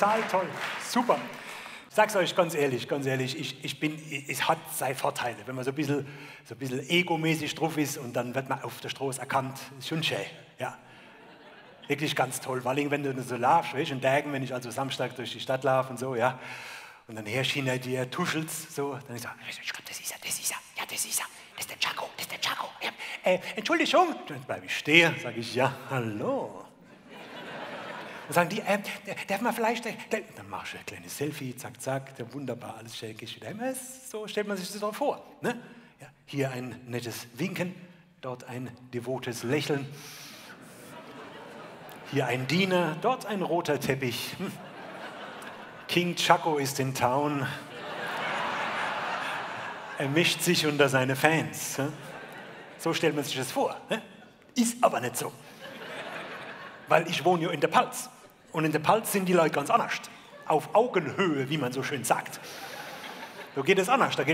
total toll, super. Ich sag's euch ganz ehrlich, es hat seine Vorteile, wenn man so ein bisschen egomäßig drauf ist und dann wird man auf der Straße erkannt. Ist schon schön, ja. Wirklich ganz toll, weil wenn du so laufst, weißt, und Tagen, wenn ich also Samstag durch die Stadt laufe und so, ja, und dann herrscht hinter dir, tuschelst, so, dann ich so, ich glaube, das ist er, das ist der Chaco, ja. Entschuldigung, dann bleibe ich stehen, sage ich, ja, hallo. Dann sagen die, darf man vielleicht, dann machst du ein kleines Selfie, zack, zack, wunderbar, alles schön, gehst wieder heim. So stellt man sich das doch vor. Ne? Ja, hier ein nettes Winken, dort ein devotes Lächeln. Hier ein Diener, dort ein roter Teppich. King Chaco ist in Town. Er mischt sich unter seine Fans. So stellt man sich das vor. Ist aber nicht so. Weil ich wohne ja in der Palz. Und in der Palz sind die Leute ganz anders. Auf Augenhöhe, wie man so schön sagt. Da geht es anders.